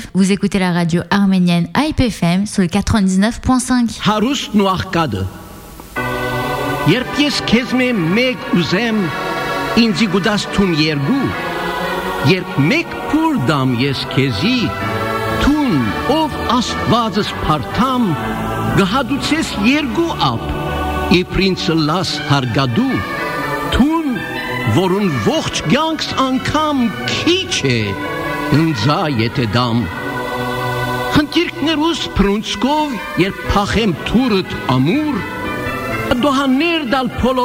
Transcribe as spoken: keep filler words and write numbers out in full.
Vous écoutez la radio arménienne Hype F M sur le quatre-vingt-dix-neuf virgule cinq. Հարուստ ու աղքատը Երբ ես քեզ մեկ ուզեմ ինձի գուդաս թուն երկու Երբ մեկ փուր դամ ես քեզի թուն ով աստվածս փարթամ գահադուցես երկու ապ իպրինցը լաս հարգադու թուն որուն ողջ կյանքս անգամ քիչ է ընձա եթե դամ Խնդիրքներուս փրունցքով երբ փախեմ թուրդ ամուր դոհաներ դալ փոլո